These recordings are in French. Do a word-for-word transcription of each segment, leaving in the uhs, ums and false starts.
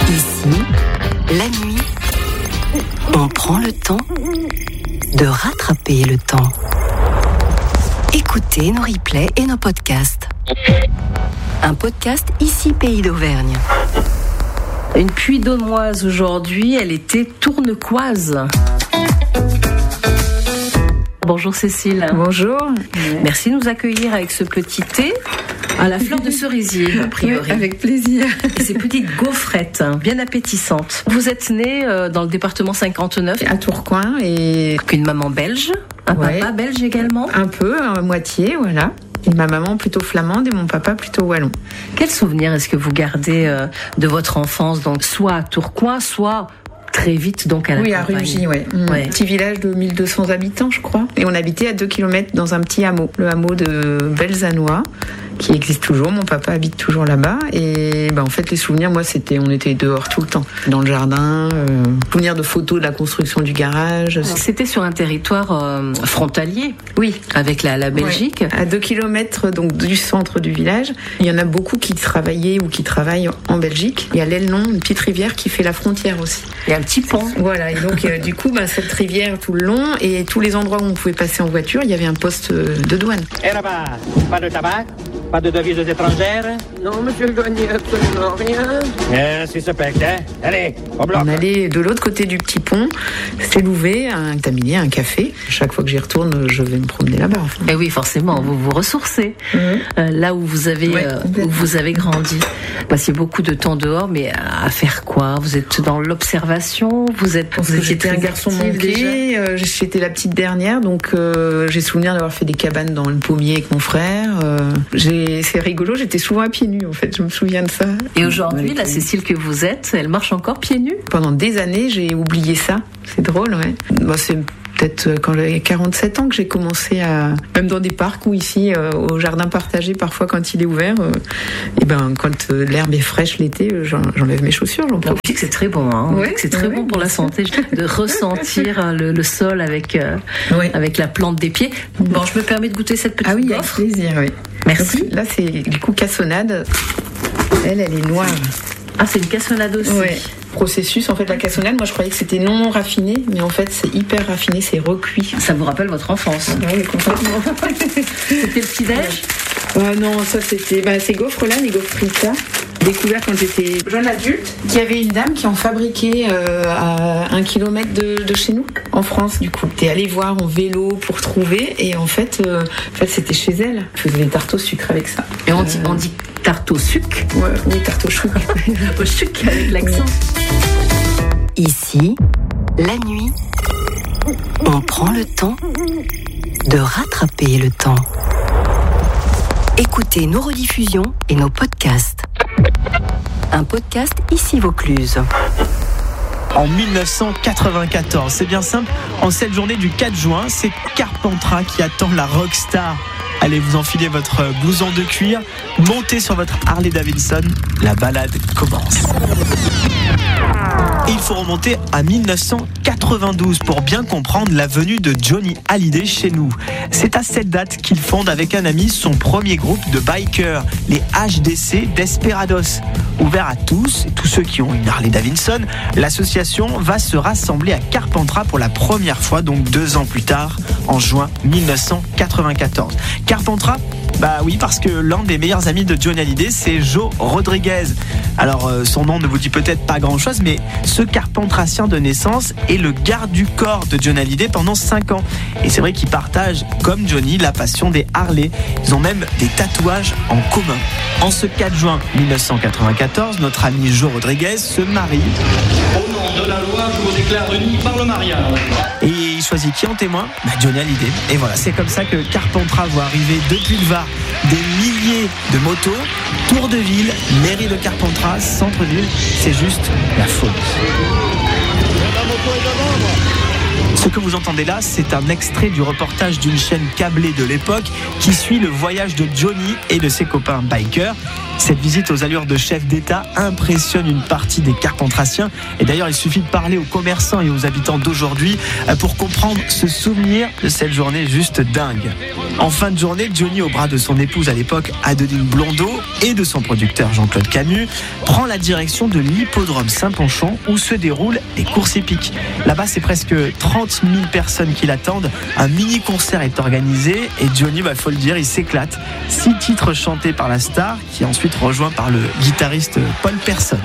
Ici, la nuit, on prend le temps de rattraper le temps. Écoutez nos replays et nos podcasts. Un podcast Ici Pays d'Auvergne. Une Puy-de-Dômoise aujourd'hui, elle était tournecoise. Bonjour Cécile. Bonjour. Merci de nous accueillir avec ce petit thé à la fleur de cerisier, a priori. Oui, avec plaisir. Et ces petites gaufrettes, hein, bien appétissantes. Vous êtes née euh, dans le département cinquante-neuf. À Tourcoing et... Une maman belge, un ouais. papa belge également. Un peu, à moitié, voilà. Et ma maman plutôt flamande et mon papa plutôt wallon. Quel souvenir est-ce que vous gardez euh, de votre enfance, donc soit à Tourcoing, soit... très vite donc à la oui, campagne. Oui, à Rugy, ouais. Mmh. ouais. Petit village de mille deux cents habitants, je crois. Et on habitait à deux kilomètres dans un petit hameau, le hameau de Belzanois, qui existe toujours. Mon papa habite toujours là-bas. Et ben, en fait, les souvenirs, moi, c'était, on était dehors tout le temps, dans le jardin. Euh, souvenirs de photos de la construction du garage. C'était sur un territoire euh, frontalier. Oui, avec la, la Belgique. Ouais. À deux kilomètres donc du centre du village. Il y en a beaucoup qui travaillaient ou qui travaillent en Belgique. Il y a l'Elnon, une petite rivière qui fait la frontière aussi. Il y a un petit pont. Voilà, et donc euh, du coup, bah, cette rivière tout le long et tous les endroits où on pouvait passer en voiture, il y avait un poste de douane. Et là-bas, pas de tabac, pas de devises étrangères? Non, monsieur le douanier, absolument rien. Eh, si ça pète, hein? Allez, au bloc. On allait de l'autre côté du petit pont, c'est Louvet, un taminier, un café. Chaque fois que j'y retourne, je vais me promener là-bas. Enfin. Et oui, forcément, vous vous ressourcez mmh. euh, là où vous avez ouais, euh, où vous avez grandi. Passez beaucoup de temps dehors, mais à faire quoi? Vous êtes dans l'observation? Vous êtes vous J'étais un garçon manqué, euh, j'étais la petite dernière, donc euh, j'ai souvenir d'avoir fait des cabanes dans le pommier avec mon frère. Euh, j'ai, c'est rigolo, j'étais souvent à pieds nus en fait, je me souviens de ça. Et aujourd'hui, la Cécile que vous êtes, elle marche encore pieds nus? Pendant des années, j'ai oublié ça. C'est drôle, ouais. Bah, c'est peut-être quand j'avais quarante-sept ans que j'ai commencé à, même dans des parcs ou ici euh, au jardin partagé, parfois quand il est ouvert, euh, et ben quand euh, l'herbe est fraîche l'été, euh, j'en, j'enlève mes chaussures, j'en profite. On dit que c'est très bon, hein. Ouais, c'est très ouais, bon pour la santé de ressentir le, le sol avec euh, ouais. avec la plante des pieds. Bon, je me permets de goûter cette petite ah oui, gaufre. Avec plaisir, oui. Merci. Donc, là, c'est du coup cassonade. Elle, elle est noire. Ah, c'est une cassonade aussi. Ouais. Processus, en fait, la cassonade, moi je croyais que c'était non raffiné, mais en fait c'est hyper raffiné, c'est recuit. Ça vous rappelle votre enfance? Oui, complètement. C'était le petit-déj? Ah non, ça c'était bah, ces gaufres-là, les gaufres Rita, découvert quand j'étais jeune adulte. Il y avait une dame qui en fabriquait euh, à un kilomètre de, de chez nous, en France. Du coup, t'es allé voir en vélo pour trouver, et en fait, euh, en fait c'était chez elle. Je faisais des tartes au sucre avec ça. Et on dit, euh... on dit tarte au sucre? Ouais, oui, tarte au sucre. Au sucre avec l'accent. Ici, la nuit, on prend le temps de rattraper le temps. Écoutez nos rediffusions et nos podcasts. Un podcast Ici Vaucluse. En dix-neuf cent quatre-vingt-quatorze, c'est bien simple, en cette journée du quatre juin, c'est Carpentras qui attend la rockstar. Allez vous enfiler votre blouson de cuir, montez sur votre Harley Davidson, la balade commence. Et il faut remonter à dix-neuf cent quatre-vingt-douze pour bien comprendre la venue de Johnny Hallyday chez nous. C'est à cette date qu'il fonde avec un ami son premier groupe de bikers, les H D C Desperados. Ouvert à tous, et tous ceux qui ont une Harley Davidson, l'association va se rassembler à Carpentras pour la première fois, donc deux ans plus tard, en juin dix-neuf cent quatre-vingt-quatorze. Carpentras, bah oui, parce que l'un des meilleurs amis de Johnny Hallyday, c'est Joe Rodriguez. Alors, euh, son nom ne vous dit peut-être pas grand-chose, mais ce carpentracien de naissance est le garde du corps de Johnny Hallyday pendant cinq ans. Et c'est vrai qu'ils partagent, comme Johnny, la passion des Harley. Ils ont même des tatouages en commun. En ce quatre juin dix-neuf cent quatre-vingt-quatorze, notre ami Joe Rodriguez se marie. Au nom de la loi, je vous déclare unis par le mariage. Et il choisit qui en témoin? Bah, Johnny Hallyday. Et voilà, c'est comme ça que Carpentras voit arriver depuis le Var des milliers de motos. Tour de ville, mairie de Carpentras, centre-ville, c'est juste la folie. Ce que vous entendez là, c'est un extrait du reportage d'une chaîne câblée de l'époque qui suit le voyage de Johnny et de ses copains bikers. Cette visite aux allures de chef d'État impressionne une partie des Carpentraciens. Et d'ailleurs, il suffit de parler aux commerçants et aux habitants d'aujourd'hui pour comprendre ce souvenir de cette journée juste dingue. En fin de journée, Johnny, au bras de son épouse à l'époque, Adeline Blondeau, et de son producteur Jean-Claude Camus, prend la direction de l'hippodrome Saint-Ponchon où se déroulent les courses hippiques. Là-bas, c'est presque trente mille personnes qui l'attendent. Un mini-concert est organisé et Johnny, bah, faut le dire, il s'éclate. Six titres chantés par la star, qui est ensuite rejoint par le guitariste Paul Persson.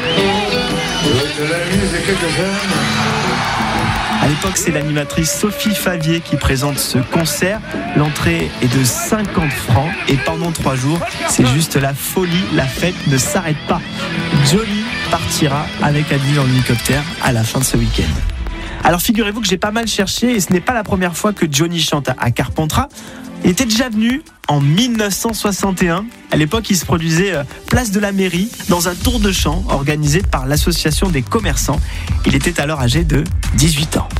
À l'époque, c'est l'animatrice Sophie Favier qui présente ce concert. L'entrée est de cinquante francs et pendant trois jours, c'est juste la folie. La fête ne s'arrête pas. Johnny partira avec Adeline en hélicoptère à la fin de ce week-end. Alors figurez-vous que j'ai pas mal cherché et ce n'est pas la première fois que Johnny chante à Carpentras. Il était déjà venu en dix-neuf cent soixante et un. À l'époque, il se produisait place de la mairie dans un tour de chant organisé par l'association des commerçants. Il était alors âgé de dix-huit ans.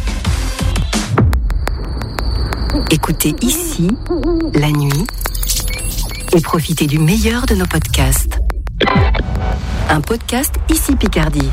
Écoutez ici, la nuit, et profitez du meilleur de nos podcasts. Un podcast Ici Picardie.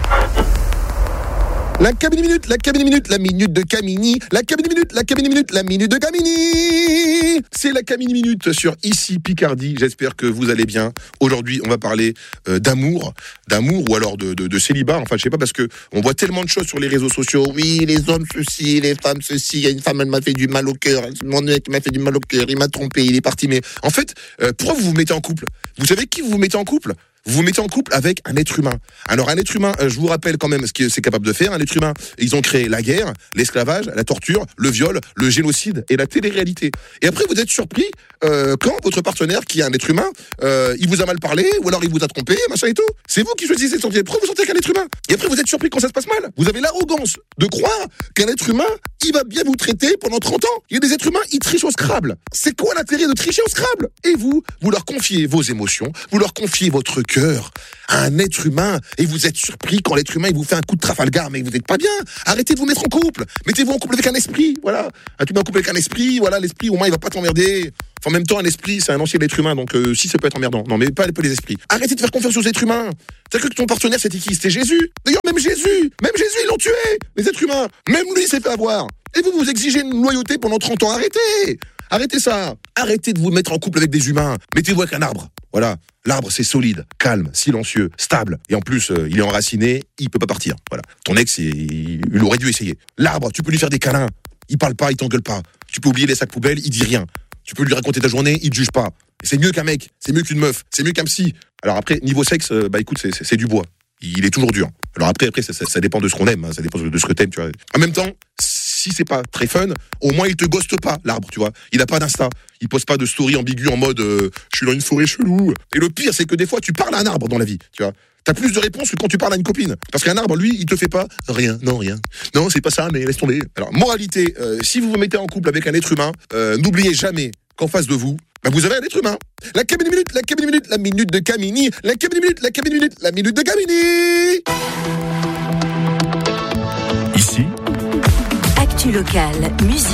La cabine minute, la cabine minute, la minute de Camini. La cabine minute, la cabine minute, la minute de Camini. C'est la cabine minute sur Ici Picardie. J'espère que vous allez bien. Aujourd'hui, on va parler euh, d'amour, d'amour ou alors de, de, de célibat. Enfin, je sais pas parce que on voit tellement de choses sur les réseaux sociaux. Oui, les hommes ceci, les femmes ceci. Il y a une femme, elle m'a fait du mal au cœur. Mon mec m'a fait du mal au cœur. Il m'a trompé, il est parti. Mais en fait, euh, pourquoi vous vous mettez en couple ? Vous savez qui vous vous mettez en couple ? Vous vous mettez en couple avec un être humain. Alors un être humain, je vous rappelle quand même ce que c'est capable de faire. Un être humain, ils ont créé la guerre, l'esclavage, la torture, le viol, le génocide et la télé-réalité. Et après vous êtes surpris euh, quand votre partenaire, qui est un être humain, euh, il vous a mal parlé ou alors il vous a trompé, machin et tout. C'est vous qui choisissez de sortir. Pourquoi vous sortez avec un être humain ? Et après vous êtes surpris quand ça se passe mal. Vous avez l'arrogance de croire qu'un être humain, il va bien vous traiter pendant trente ans. Il y a des êtres humains, ils trichent au Scrabble. C'est quoi l'intérêt de tricher au Scrabble ? Et vous, vous leur confiez vos émotions, vous leur confiez votre cœur à un être humain et vous êtes surpris quand l'être humain il vous fait un coup de Trafalgar, mais vous n'êtes pas bien. Arrêtez de vous mettre en couple. Mettez-vous en couple avec un esprit, voilà. Tu mets en couple avec un esprit, voilà, l'esprit au moins il va pas t'emmerder. Enfin, en même temps, un esprit c'est un ancien être humain, donc euh, si ça peut être emmerdant. Non, mais pas, pas les esprits. Arrêtez de faire confiance aux êtres humains. T'as cru que ton partenaire c'était qui ? C'était Jésus. D'ailleurs même Jésus, même Jésus ils l'ont tué. Les êtres humains, même lui il s'est fait avoir. Et vous vous exigez une loyauté pendant trente ans. Arrêtez. Arrêtez ça. Arrêtez de vous mettre en couple avec des humains. Mettez-vous avec un arbre. Voilà. L'arbre, c'est solide, calme, silencieux, stable. Et en plus, euh, il est enraciné, il peut pas partir. Voilà. Ton ex, il, il aurait dû essayer. L'arbre, tu peux lui faire des câlins. Il parle pas, il t'engueule pas. Tu peux oublier les sacs poubelles, il dit rien. Tu peux lui raconter ta journée, il te juge pas. Et c'est mieux qu'un mec, c'est mieux qu'une meuf, c'est mieux qu'un psy. Alors après, niveau sexe, euh, bah écoute, c'est, c'est, c'est du bois. Il est toujours dur. Alors après, après ça, ça, ça dépend de ce qu'on aime, hein, ça dépend de ce que t'aimes, tu vois. En même temps, si c'est pas très fun, au moins il te ghoste pas, l'arbre, tu vois. Il a pas d'insta. Il pose pas de story ambiguë en mode euh, je suis dans une forêt chelou. Et le pire, c'est que des fois, tu parles à un arbre dans la vie, tu vois. T'as plus de réponses que quand tu parles à une copine. Parce qu'un arbre, lui, il te fait pas rien, non, rien. Non, c'est pas ça, mais laisse tomber. Alors, moralité, euh, si vous vous mettez en couple avec un être humain, euh, n'oubliez jamais qu'en face de vous, bah, vous avez un être humain. La cabine minute, la cabine minute, la minute de Camini. La cabine minute, la cabine minute, la minute de Camini. Ici, actu locale, musique